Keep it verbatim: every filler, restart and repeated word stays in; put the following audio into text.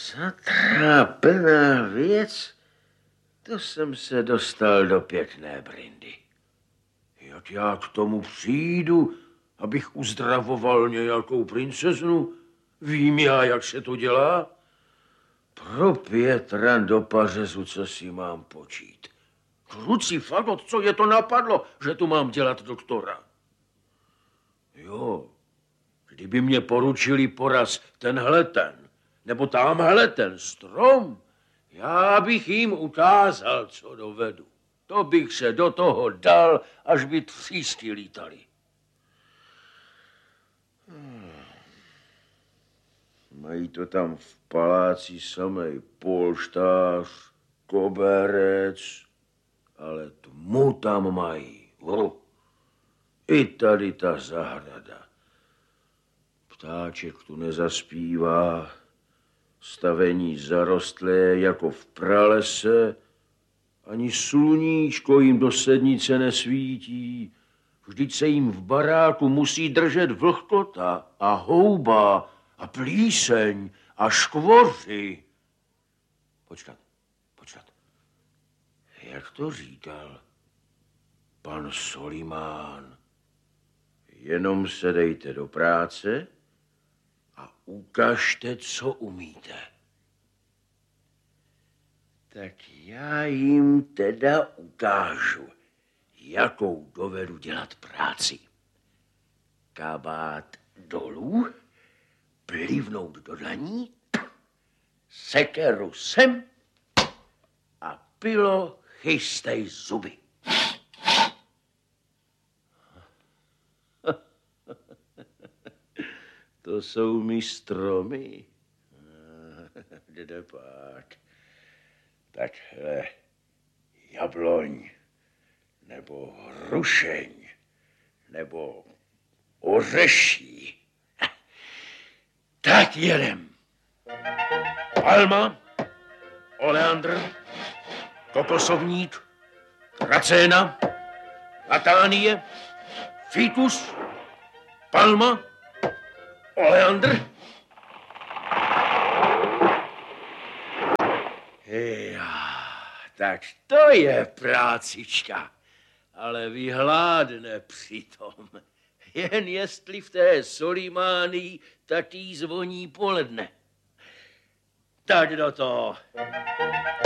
Zatrápená věc, to jsem se dostal do pěkné brindy. Jak já k tomu přijdu, abych uzdravoval nějakou princeznu? Vím já, jak se to dělá? Pro Pětra do pařezu, co si mám počít. Kruci fagot, co je to napadlo, že tu mám dělat doktora? Jo, kdyby mě poručili poraz tenhle ten, nebo tamhle ten strom, já bych jim ukázal, co dovedu. To bych se do toho dal, až by třísky lítali. Hmm. Mají to tam v paláci samej polštář, koberec, ale tmu tam mají. Oh. I tady ta zahrada. Ptáček tu nezaspívá, stavení zarostlé jako v pralese, ani sluníčko jim do sednice nesvítí. Vždyť se jim v baráku musí držet vlhkota a houba a plíseň a škvoři. Počkat, počkat. Jak to říkal pan Solimán? Jenom se dejte do práce a ukažte, co umíte. Tak já jim teda ukážu, jakou dovedu dělat práci. Kabát dolů, plivnout do dlaní, sekeru sem a pilo chystej zuby. To jsou mi stromy. Kde pak? Takhle jabloň, nebo hrušeň, nebo ořeší. Tak jedem. Palma, oleandr, kokosovník, kracéna, latánie, fikus, palma, oleandr. Já, tak to je prácička, ale vyhládne přitom. Jen jestli v té Solimánii taky zvoní poledne. Tak do toho.